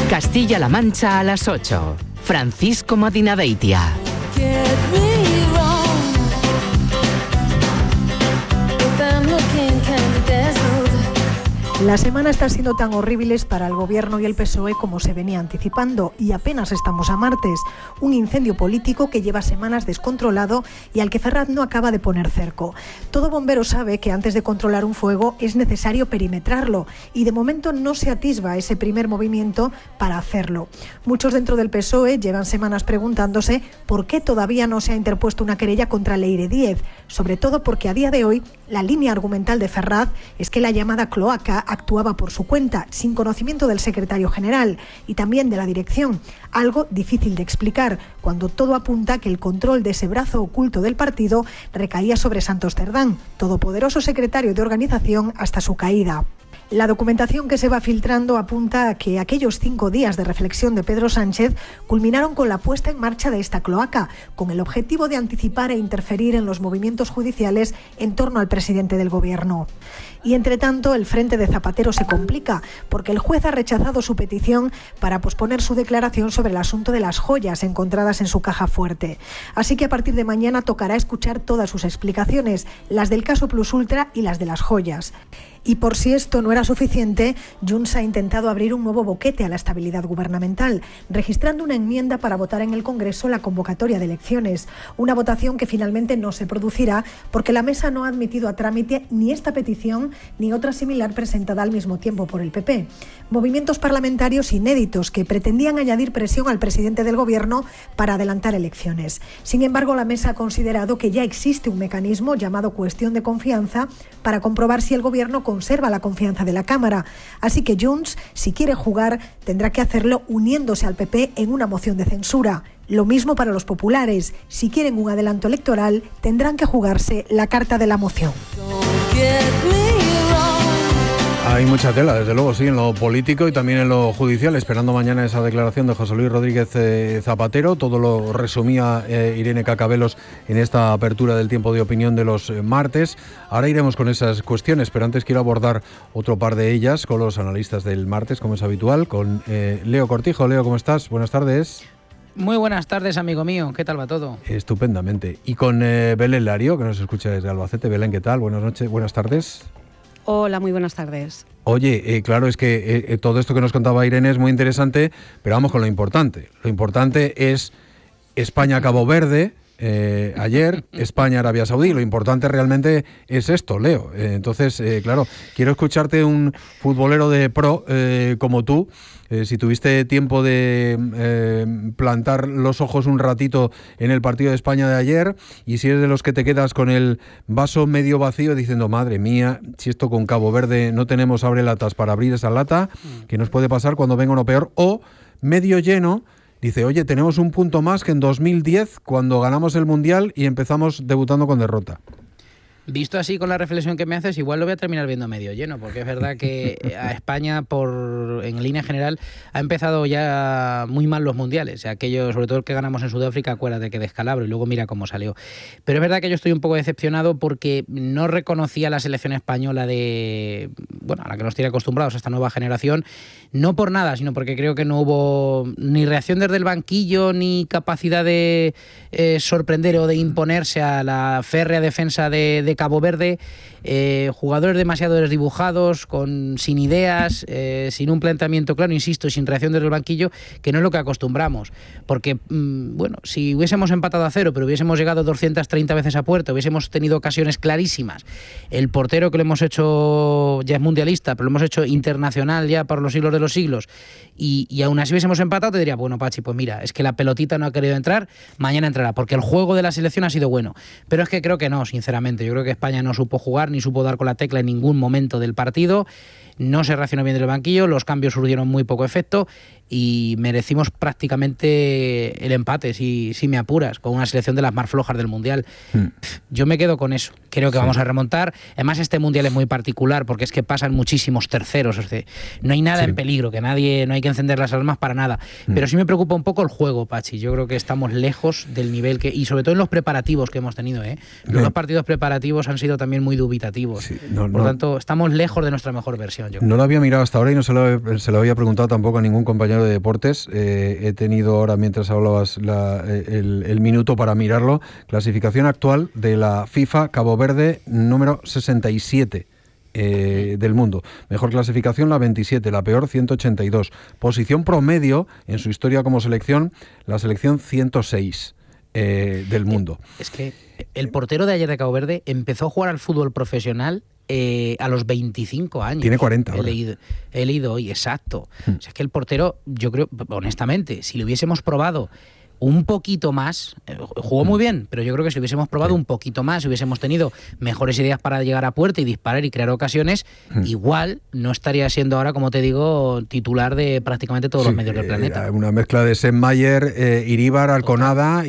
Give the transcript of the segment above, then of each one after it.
Castilla-La Mancha a las 8. Francisco Madinabeitia. La semana está siendo tan horribles para el Gobierno y el PSOE como se venía anticipando, y apenas estamos a martes. Un incendio político que lleva semanas descontrolado y al que Ferraz no acaba de poner cerco. Todo bombero sabe que antes de controlar un fuego es necesario perimetrarlo, y de momento no se atisba ese primer movimiento para hacerlo. Muchos dentro del PSOE llevan semanas preguntándose por qué todavía no se ha interpuesto una querella contra Leire Díez, sobre todo porque a día de hoy la línea argumental de Ferraz es que la llamada cloaca actuaba por su cuenta, sin conocimiento del secretario general y también de la dirección, algo difícil de explicar cuando todo apunta que el control de ese brazo oculto del partido recaía sobre Santos Cerdán, todopoderoso secretario de organización hasta su caída. La documentación que se va filtrando apunta a que aquellos 5 días de reflexión de Pedro Sánchez culminaron con la puesta en marcha de esta cloaca, con el objetivo de anticipar e interferir en los movimientos judiciales en torno al presidente del Gobierno. Y entre tanto, el frente de Zapatero se complica, porque el juez ha rechazado su petición para posponer su declaración sobre el asunto de las joyas encontradas en su caja fuerte. Así que a partir de mañana tocará escuchar todas sus explicaciones, las del caso Plus Ultra y las de las joyas. Y por si esto no era suficiente, Junts ha intentado abrir un nuevo boquete a la estabilidad gubernamental, registrando una enmienda para votar en el Congreso la convocatoria de elecciones. Una votación que finalmente no se producirá porque la mesa no ha admitido a trámite ni esta petición ni otra similar presentada al mismo tiempo por el PP. Movimientos parlamentarios inéditos que pretendían añadir presión al presidente del Gobierno para adelantar elecciones. Sin embargo, la mesa ha considerado que ya existe un mecanismo llamado cuestión de confianza para comprobar si el Gobierno conserva la confianza de la Cámara. Así que Junts, si quiere jugar, tendrá que hacerlo uniéndose al PP en una moción de censura. Lo mismo para los populares. Si quieren un adelanto electoral, tendrán que jugarse la carta de la moción. Hay mucha tela, desde luego, sí, en lo político y también en lo judicial, esperando mañana esa declaración de José Luis Rodríguez Zapatero. Todo lo resumía Irene Cacabelos en esta apertura del tiempo de opinión de los martes. Ahora iremos con esas cuestiones, pero antes quiero abordar otro par de ellas con los analistas del martes, como es habitual, con Leo Cortijo. Leo, ¿cómo estás? Buenas tardes. Muy buenas tardes, amigo mío. ¿Qué tal va todo? Estupendamente. Y con Belén Lario, que nos escucha desde Albacete. Belén, ¿qué tal? Buenas noches, buenas tardes. Hola, muy buenas tardes. Oye, claro, es que todo esto que nos contaba Irene es muy interesante, pero vamos con lo importante. Lo importante es España-Cabo Verde, ayer, España-Arabia Saudí. Lo importante realmente es esto, Leo. Entonces, claro, quiero escucharte un futbolero de pro como tú. Si tuviste tiempo de plantar los ojos un ratito en el partido de España de ayer, y si eres de los que te quedas con el vaso medio vacío diciendo, madre mía, si esto con Cabo Verde no tenemos abrelatas para abrir esa lata, ¿qué nos puede pasar cuando venga uno peor? O medio lleno, dice, oye, tenemos un punto más que en 2010 cuando ganamos el Mundial y empezamos debutando con derrota. Visto así con la reflexión que me haces, igual lo voy a terminar viendo medio lleno, porque es verdad que a España, en línea general, ha empezado ya muy mal los mundiales. Aquello, sobre todo el que ganamos en Sudáfrica, acuérdate que descalabro, y luego mira cómo salió. Pero es verdad que yo estoy un poco decepcionado porque no reconocía la selección española a la que nos tiene acostumbrados a esta nueva generación, no por nada, sino porque creo que no hubo ni reacción desde el banquillo, ni capacidad de sorprender o de imponerse a la férrea defensa de Cabo Verde. Jugadores demasiado desdibujados, sin ideas, sin un planteamiento claro, insisto, y sin reacción desde el banquillo, que no es lo que acostumbramos. Porque, si hubiésemos empatado a 0, pero hubiésemos llegado 230 veces a puerta, hubiésemos tenido ocasiones clarísimas, el portero que lo hemos hecho ya es mundialista, pero lo hemos hecho internacional ya por los siglos de los siglos, y aún así hubiésemos empatado, te diría, bueno, Pachi, pues mira, es que la pelotita no ha querido entrar, mañana entrará, porque el juego de la selección ha sido bueno. Pero es que creo que no, sinceramente. Yo creo que España no supo jugar, ni supo dar con la tecla en ningún momento del partido. No se reaccionó bien del banquillo, los cambios surgieron muy poco efecto y merecimos prácticamente el empate, si me apuras, con una selección de las más flojas del Mundial. Yo me quedo con eso. Creo que vamos a remontar. Además, este Mundial es muy particular porque es que pasan muchísimos terceros. No hay nada en peligro peligro, que no hay que encender las alarmas para nada. Pero sí me preocupa un poco el juego, Pachi. Yo creo que estamos lejos del nivel y sobre todo en los preparativos que hemos tenido, ¿eh? Los dos partidos preparativos han sido también muy dubitativos. Sí, por tanto, estamos lejos de nuestra mejor versión. Yo creo. No lo había mirado hasta ahora y no se lo había preguntado tampoco a ningún compañero de deportes. He tenido ahora, mientras hablabas, el minuto para mirarlo. Clasificación actual de la FIFA Cabo Verde número 67. Del mundo. Mejor clasificación la 27, la peor 182. Posición promedio en su historia como selección, la selección 106 del mundo. Es que el portero de ayer de Cabo Verde empezó a jugar al fútbol profesional a los 25 años. Tiene 40 ahora. He leído hoy, exacto. O sea, es que el portero, yo creo, honestamente, si lo hubiésemos probado un poquito más, jugó muy bien, pero yo creo que si hubiésemos probado un poquito más, si hubiésemos tenido mejores ideas para llegar a puerta y disparar y crear ocasiones, igual no estaría siendo ahora, como te digo, titular de prácticamente todos los medios del planeta. Una mezcla de Senmayer, Iríbar, Alconada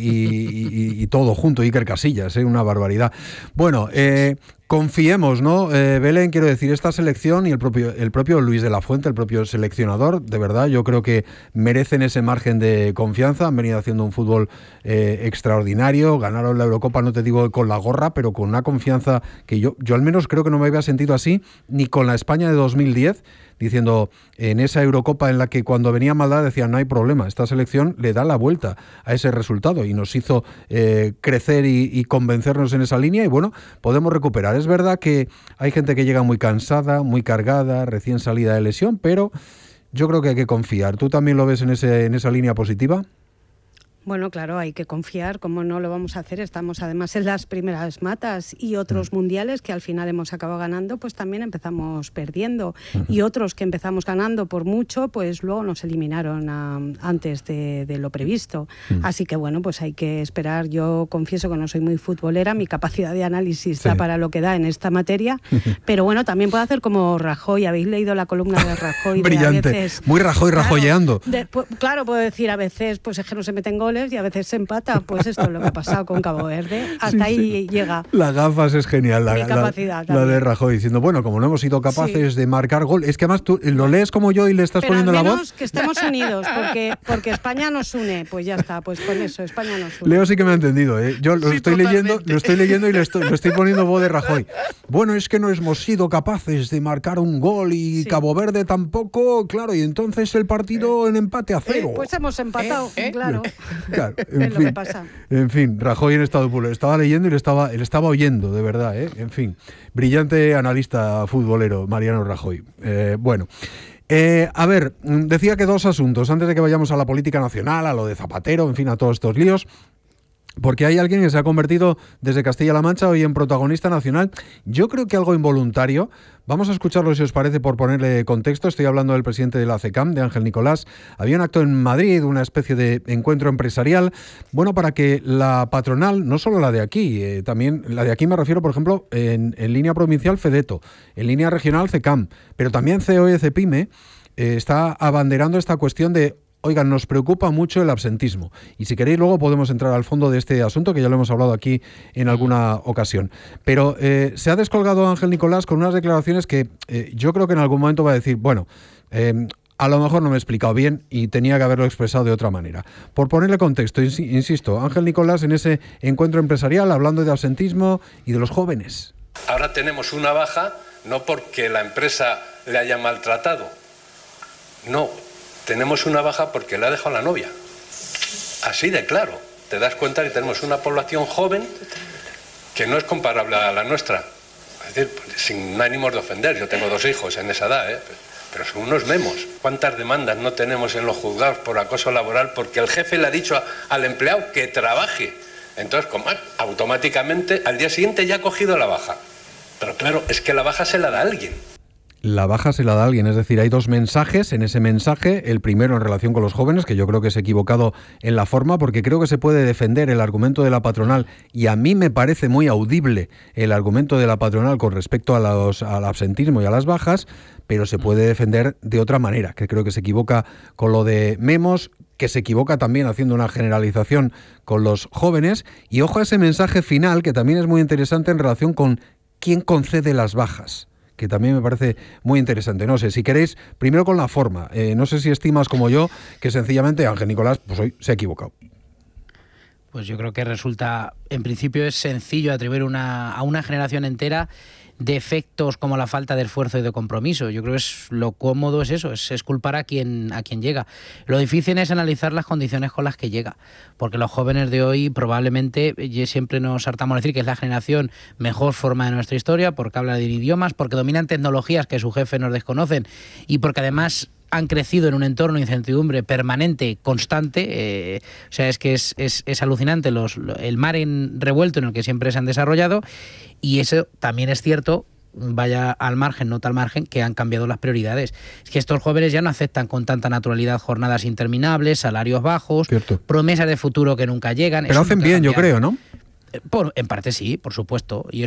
y todo junto, Iker Casillas, una barbaridad. Bueno, confiemos, ¿no? Belén, quiero decir, esta selección y el propio Luis de la Fuente, el propio seleccionador, de verdad, yo creo que merecen ese margen de confianza. Han venido haciendo un fútbol extraordinario, ganaron la Eurocopa, no te digo con la gorra, pero con una confianza que yo al menos creo que no me había sentido así, ni con la España de 2010, diciendo en esa Eurocopa en la que cuando venía maldad decían no hay problema, esta selección le da la vuelta a ese resultado y nos hizo crecer y convencernos en esa línea y bueno, podemos recuperar. Es verdad que hay gente que llega muy cansada, muy cargada, recién salida de lesión, pero yo creo que hay que confiar. ¿Tú también lo ves en esa línea positiva? Bueno, claro, hay que confiar, ¿cómo no lo vamos a hacer? Estamos además en las primeras matas y otros mundiales que al final hemos acabado ganando, pues también empezamos perdiendo. Y otros que empezamos ganando por mucho, pues luego nos eliminaron antes de lo previsto. Así que bueno, pues hay que esperar. Yo confieso que no soy muy futbolera, mi capacidad de análisis da para lo que da en esta materia, pero bueno, también puedo hacer como Rajoy. ¿Habéis leído la columna de Rajoy? Brillante, a veces, muy Rajoy, rajoyeando. Claro, puedo decir a veces, pues es que no se meten goles y a veces se empata, pues esto es lo que ha pasado con Cabo Verde, hasta ahí llega. Las gafas es genial, la de Rajoy, diciendo, bueno, como no hemos sido capaces de marcar gol, es que además tú lo lees como yo y le estás poniendo la voz. Pero al menos que estemos unidos, porque España nos une, pues ya está, pues con eso, España nos une. Leo sí que me ha entendido, yo lo estoy leyendo y le estoy poniendo voz de Rajoy. Bueno, es que no hemos sido capaces de marcar un gol y Cabo Verde tampoco, claro, y entonces el partido en empate a 0. Pues hemos empatado, claro. Claro, en fin, Rajoy en estado puro. Estaba leyendo y le estaba oyendo, de verdad, ¿eh? En fin, brillante analista futbolero, Mariano Rajoy. Bueno, a ver, decía que dos asuntos, antes de que vayamos a la política nacional, a lo de Zapatero, en fin, a todos estos líos. Porque hay alguien que se ha convertido desde Castilla-La Mancha hoy en protagonista nacional. Yo creo que algo involuntario. Vamos a escucharlo si os parece por ponerle contexto. Estoy hablando del presidente de la CECAM, de Ángel Nicolás. Había un acto en Madrid, una especie de encuentro empresarial. Bueno, para que la patronal, no solo la de aquí, también la de aquí me refiero, por ejemplo, en línea provincial FEDETO, en línea regional CECAM, pero también COE, CEPIME, está abanderando esta cuestión de oigan, nos preocupa mucho el absentismo. Y si queréis luego podemos entrar al fondo de este asunto, que ya lo hemos hablado aquí en alguna ocasión. Pero se ha descolgado Ángel Nicolás con unas declaraciones que yo creo que en algún momento va a decir, bueno, a lo mejor no me he explicado bien y tenía que haberlo expresado de otra manera. Por ponerle contexto, insisto, Ángel Nicolás en ese encuentro empresarial hablando de absentismo y de los jóvenes. Ahora tenemos una baja, no porque la empresa le haya maltratado, no. Tenemos una baja porque le ha dejado la novia. Así de claro. Te das cuenta que tenemos una población joven que no es comparable a la nuestra. Es decir, sin ánimos de ofender. Yo tengo 2 hijos en esa edad, pero son unos memos. ¿Cuántas demandas no tenemos en los juzgados por acoso laboral porque el jefe le ha dicho al empleado que trabaje? Entonces, automáticamente, al día siguiente ya ha cogido la baja. Pero claro, es que la baja se la da alguien. La baja se la da alguien, es decir, hay 2 mensajes en ese mensaje, el primero en relación con los jóvenes, que yo creo que es equivocado en la forma, porque creo que se puede defender el argumento de la patronal, y a mí me parece muy audible el argumento de la patronal con respecto al absentismo y a las bajas, pero se puede defender de otra manera, que creo que se equivoca con lo de memos, que se equivoca también haciendo una generalización con los jóvenes, y ojo a ese mensaje final, que también es muy interesante en relación con quién concede las bajas. que también me parece muy interesante. No sé, si queréis, primero con la forma. No sé si estimas como yo que sencillamente Ángel Nicolás pues hoy se ha equivocado. Pues yo creo que resulta, en principio es sencillo atribuir a una generación entera defectos como la falta de esfuerzo y de compromiso. Yo creo que lo cómodo es eso, es culpar a quien llega. Lo difícil es analizar las condiciones con las que llega, porque los jóvenes de hoy probablemente, siempre nos hartamos de decir que es la generación mejor formada de nuestra historia, porque habla de idiomas, porque dominan tecnologías que sus jefes nos desconocen y porque además han crecido en un entorno de incertidumbre permanente, constante. O sea, es que es alucinante el mar en revuelto en el que siempre se han desarrollado, y eso también es cierto, vaya al margen, nota al margen, que han cambiado las prioridades. Es que estos jóvenes ya no aceptan con tanta naturalidad jornadas interminables, salarios bajos, cierto, promesas de futuro que nunca llegan. Pero hacen bien, yo creo, ¿no? En parte sí, por supuesto, y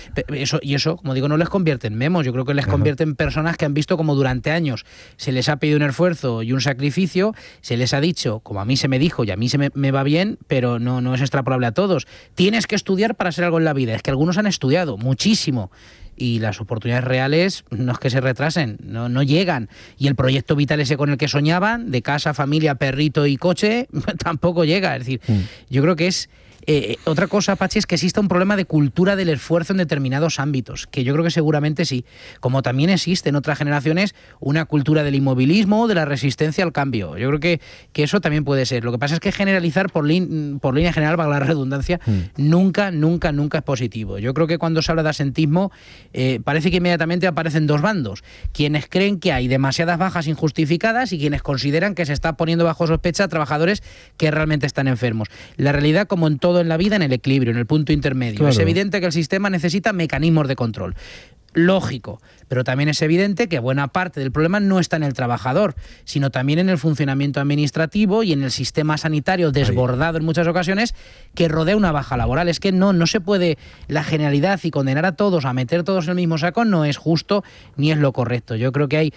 eso, como digo, no les convierte en memos. Yo creo que les convierte en personas que han visto como durante años se les ha pedido un esfuerzo y un sacrificio, se les ha dicho, como a mí se me dijo y a mí me va bien, pero no es extrapolable a todos. Tienes que estudiar para ser algo en la vida. Es que algunos han estudiado muchísimo y las oportunidades reales no es que se retrasen, no llegan. Y el proyecto vital ese con el que soñaban, de casa, familia, perrito y coche, tampoco llega. Es decir, yo creo que es... otra cosa, Pachi, es que existe un problema de cultura del esfuerzo en determinados ámbitos, que yo creo que seguramente sí, como también existe en otras generaciones una cultura del inmovilismo, de la resistencia al cambio. Yo creo que eso también puede ser. Lo que pasa es que generalizar por línea general, valga la redundancia, nunca es positivo. Yo creo que cuando se habla de asentismo, parece que inmediatamente aparecen dos bandos: quienes creen que hay demasiadas bajas injustificadas y quienes consideran que se está poniendo bajo sospecha a trabajadores que realmente están enfermos. La realidad, como en todo en la vida, en el equilibrio, en el punto intermedio. Claro. Es evidente que el sistema necesita mecanismos de control. Lógico, pero también es evidente que buena parte del problema no está en el trabajador, sino también en el funcionamiento administrativo y en el sistema sanitario desbordado en muchas ocasiones que rodea una baja laboral. Es que no se puede, la generalidad y condenar a todos, a meter todos en el mismo saco, no es justo ni es lo correcto. Yo creo que hay,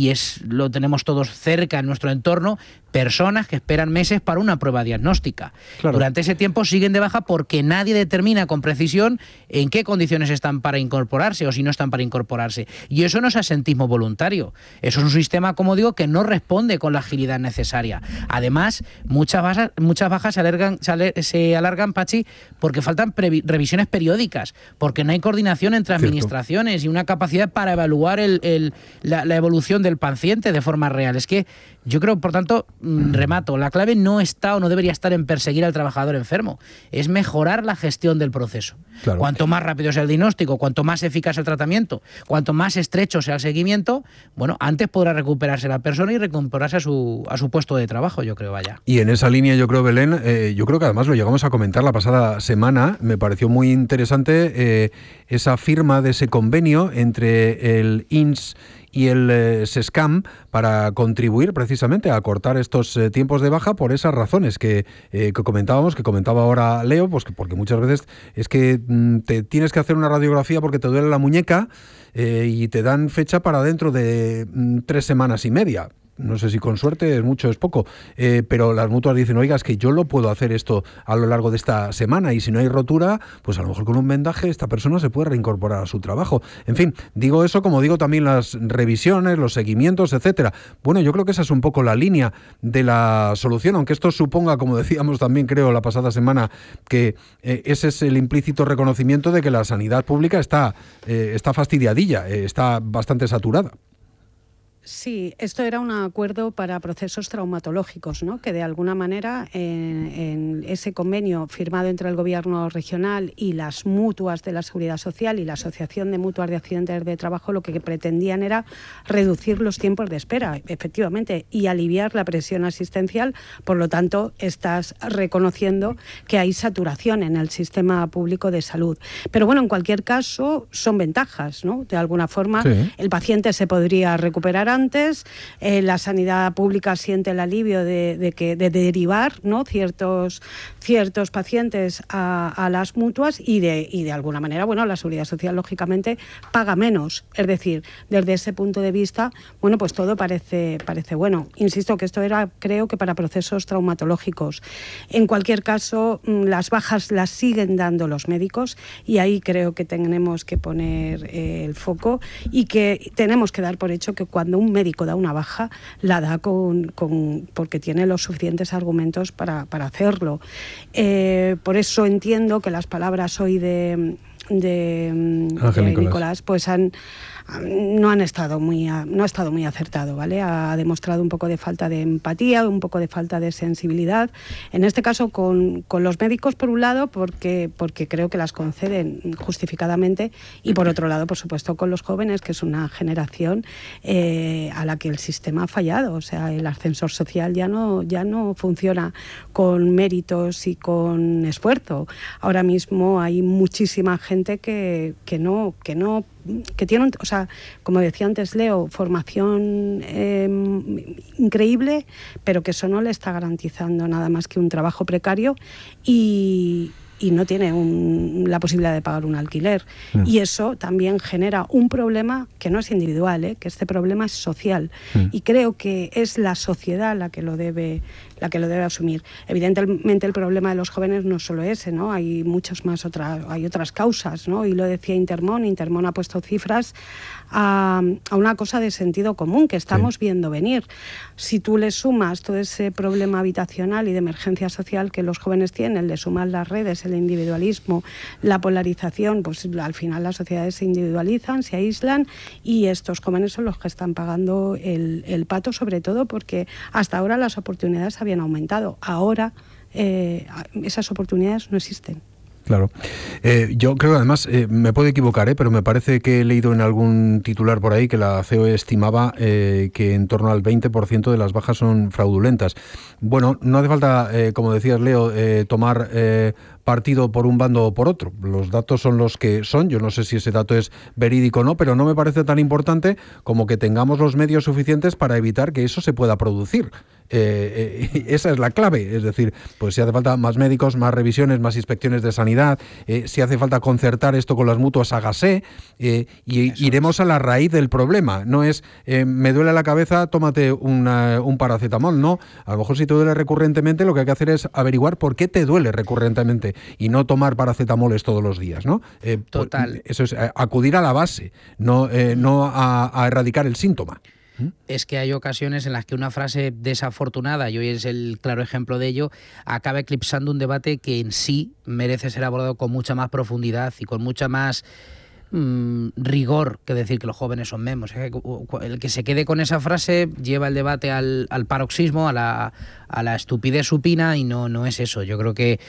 lo tenemos todos cerca en nuestro entorno, personas que esperan meses para una prueba diagnóstica. Claro. Durante ese tiempo siguen de baja porque nadie determina con precisión en qué condiciones están para incorporarse o si no están para incorporarse. Y eso no es asentismo voluntario. Eso es un sistema, como digo, que no responde con la agilidad necesaria. Además, muchas bajas se alargan, Pachi, porque faltan revisiones periódicas, porque no hay coordinación entre administraciones y una capacidad para evaluar la evolución del paciente de forma real. Es que yo creo, por tanto, remato, la clave no está o no debería estar en perseguir al trabajador enfermo, es mejorar la gestión del proceso. Claro. Cuanto más rápido sea el diagnóstico, cuanto más eficaz el tratamiento, cuanto más estrecho sea el seguimiento, bueno, antes podrá recuperarse la persona y recuperarse a su puesto de trabajo, yo creo, vaya. Y en esa línea, yo creo, Belén, yo creo que además lo llegamos a comentar la pasada semana, me pareció muy interesante esa firma de ese convenio entre el INS y el SESCAM para contribuir precisamente a acortar estos tiempos de baja por esas razones que comentaba ahora Leo, pues porque muchas veces es que te tienes que hacer una radiografía porque te duele la muñeca y te dan fecha para dentro de 3 semanas y media. No sé si con suerte es mucho o es poco, pero las mutuas dicen, oiga, es que yo lo puedo hacer esto a lo largo de esta semana y si no hay rotura, pues a lo mejor con un vendaje esta persona se puede reincorporar a su trabajo. En fin, digo eso como digo también las revisiones, los seguimientos, etcétera. Bueno, yo creo que esa es un poco la línea de la solución, aunque esto suponga, como decíamos también creo la pasada semana, que ese es el implícito reconocimiento de que la sanidad pública está fastidiadilla, está bastante saturada. Sí, esto era un acuerdo para procesos traumatológicos, ¿no? Que de alguna manera en ese convenio firmado entre el Gobierno regional y las mutuas de la Seguridad Social y la Asociación de Mutuas de Accidentes de Trabajo lo que pretendían era reducir los tiempos de espera, efectivamente, y aliviar la presión asistencial. Por lo tanto, estás reconociendo que hay saturación en el sistema público de salud. Pero bueno, en cualquier caso, son ventajas, ¿no? De alguna forma, el paciente se podría recuperar garantes, la sanidad pública siente el alivio de derivar, ¿no?, ciertos pacientes a las mutuas y de alguna manera, bueno, la Seguridad Social lógicamente paga menos. Es decir, desde ese punto de vista, bueno, pues todo parece bueno. Insisto que esto era, creo que para procesos traumatológicos. En cualquier caso, las bajas las siguen dando los médicos y ahí creo que tenemos que poner el foco y que tenemos que dar por hecho que cuando un médico da una baja, la da porque tiene los suficientes argumentos para hacerlo. Por eso entiendo que las palabras hoy de Nicolás pues no ha estado muy acertado, ¿vale? Ha demostrado un poco de falta de empatía, un poco de falta de sensibilidad. En este caso con los médicos, por un lado, porque creo que las conceden justificadamente, y por otro lado, por supuesto, con los jóvenes, que es una generación a la que el sistema ha fallado. O sea, el ascensor social ya no funciona con méritos y con esfuerzo. Ahora mismo hay muchísima gente que tiene, o sea, como decía antes Leo, formación increíble, pero que eso no le está garantizando nada más que un trabajo precario y no tiene la posibilidad de pagar un alquiler. Y eso también genera un problema que no es individual, que este problema es social. Y creo que es la sociedad la que lo debe asumir. Evidentemente el problema de los jóvenes no es solo ese, ¿no? Hay muchas más hay otras causas, ¿no? Y lo decía Intermón ha puesto cifras a una cosa de sentido común que estamos viendo venir. Si tú le sumas todo ese problema habitacional y de emergencia social que los jóvenes tienen, le sumas las redes, el individualismo, la polarización, pues al final las sociedades se individualizan, se aíslan y estos jóvenes son los que están pagando el pato, sobre todo porque hasta ahora las oportunidades habían aumentado. Ahora esas oportunidades no existen. Claro. Yo creo que además, me puedo equivocar, pero me parece que he leído en algún titular por ahí que la COE estimaba que en torno al 20% de las bajas son fraudulentas. Bueno, no hace falta, como decías, Leo, tomar partido por un bando o por otro. Los datos son los que son. Yo no sé si ese dato es verídico o no, pero no me parece tan importante como que tengamos los medios suficientes para evitar que eso se pueda producir. Esa es la clave, es decir, pues si hace falta más médicos, más revisiones, más inspecciones de sanidad, si hace falta concertar esto con las mutuas, hágase, y iremos a la raíz del problema. No es, me duele la cabeza, tómate un paracetamol, no. A lo mejor si te duele recurrentemente, lo que hay que hacer es averiguar por qué te duele recurrentemente y no tomar paracetamoles todos los días, ¿no? Total. Eso es acudir a la base, no a erradicar el síntoma. Es que hay ocasiones en las que una frase desafortunada, y hoy es el claro ejemplo de ello, acaba eclipsando un debate que en sí merece ser abordado con mucha más profundidad y con mucha más rigor que decir que los jóvenes son memos. El que se quede con esa frase lleva el debate al paroxismo, a la estupidez supina, y no es eso. Yo creo que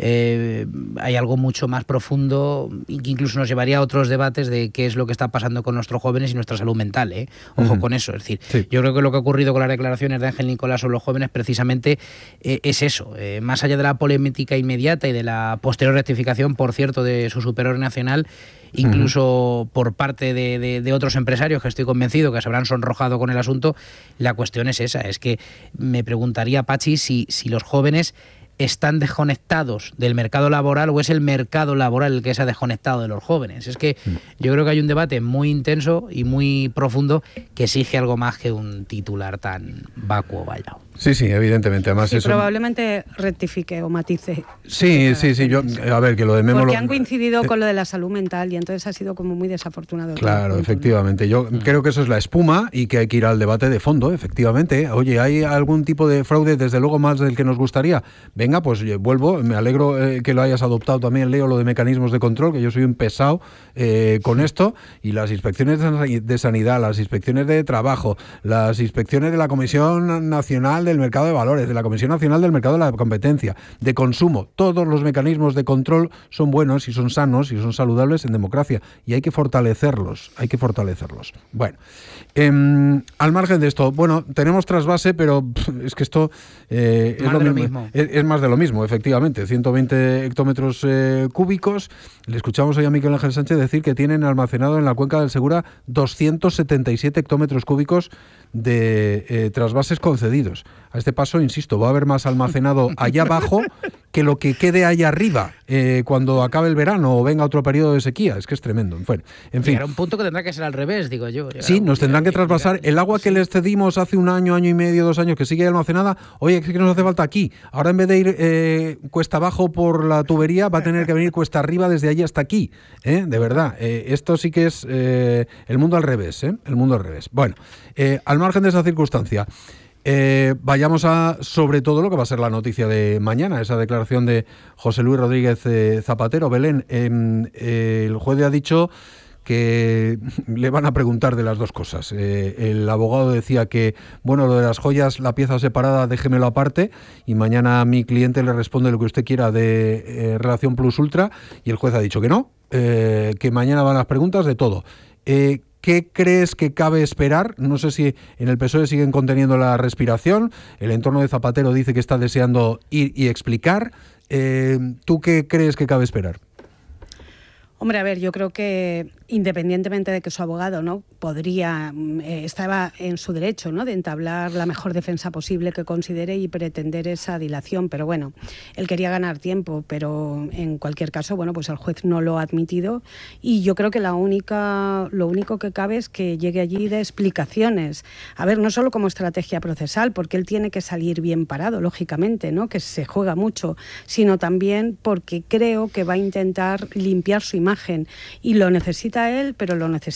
hay algo mucho más profundo y que incluso nos llevaría a otros debates de qué es lo que está pasando con nuestros jóvenes y nuestra salud mental. Ojo con eso. Es decir, yo creo que lo que ha ocurrido con las declaraciones de Ángel Nicolás sobre los jóvenes precisamente es eso. Más allá de la polémica inmediata y de la posterior rectificación, por cierto, de su superior nacional, incluso por parte de otros empresarios que estoy convencido que se habrán sonrojado con el asunto, la cuestión es esa. Es que me preguntaría, Pachi, si los jóvenes están desconectados del mercado laboral o es el mercado laboral el que se ha desconectado de los jóvenes. Es que yo creo que hay un debate muy intenso y muy profundo que exige algo más que un titular tan vacuo, vaya. Sí, evidentemente. Además, eso probablemente rectifique o matice. Sí. Yo, a ver, que lo de Memo... Porque han coincidido con lo de la salud mental y entonces ha sido como muy desafortunado. Claro, efectivamente. Yo creo que eso es la espuma y que hay que ir al debate de fondo, efectivamente. Oye, ¿hay algún tipo de fraude, desde luego más del que nos gustaría? Venga, pues vuelvo. Me alegro que lo hayas adoptado también, Leo, lo de mecanismos de control, que yo soy un pesado con esto. Y las inspecciones de sanidad, las inspecciones de trabajo, las inspecciones de la Comisión Nacional del Mercado de Valores, de la Comisión Nacional del Mercado de la Competencia, de consumo. Todos los mecanismos de control son buenos y son sanos y son saludables en democracia y hay que fortalecerlos, Bueno, al margen de esto, bueno, tenemos trasvase, pero es que esto es lo mismo. Es más más de lo mismo, efectivamente, 120 hectómetros cúbicos. Le escuchamos hoy a Miguel Ángel Sánchez decir que tienen almacenado en la cuenca del Segura 277 hectómetros cúbicos de trasvases concedidos. A este paso, insisto, va a haber más almacenado allá abajo que lo que quede allá arriba cuando acabe el verano o venga otro periodo de sequía. Es que es tremendo. Bueno, en fin. Llegará un punto que tendrá que ser al revés, digo yo. Sí, nos tendrán que trasvasar el agua que les cedimos hace un año, año y medio, 2 años, que sigue almacenada. Oye, que nos hace falta aquí. Ahora, en vez de ir cuesta abajo por la tubería, va a tener que venir cuesta arriba desde allí hasta aquí. De verdad. Esto sí que es el mundo al revés. El mundo al revés. Bueno, al margen de esa circunstancia, vayamos a sobre todo lo que va a ser la noticia de mañana, esa declaración de José Luis Rodríguez Zapatero. Belén, el juez ha dicho que le van a preguntar de las dos cosas. El abogado decía que, bueno, lo de las joyas, la pieza separada, déjemelo aparte, y mañana a mi cliente le responde lo que usted quiera de relación plus ultra, y el juez ha dicho que no, que mañana van las preguntas de todo. ¿Qué crees que cabe esperar? No sé si en el PSOE siguen conteniendo la respiración. El entorno de Zapatero dice que está deseando ir y explicar. ¿Tú qué crees que cabe esperar? Hombre, a ver, yo creo que independientemente de que su abogado no estaba en su derecho, ¿no?, de entablar la mejor defensa posible que considere y pretender esa dilación, pero bueno, él quería ganar tiempo, pero en cualquier caso, bueno, pues el juez no lo ha admitido, y yo creo que lo único que cabe es que llegue allí de explicaciones. A ver, no solo como estrategia procesal, porque él tiene que salir bien parado, lógicamente, ¿no?, que se juega mucho, sino también porque creo que va a intentar limpiar su imagen, y lo necesita él, pero lo necesita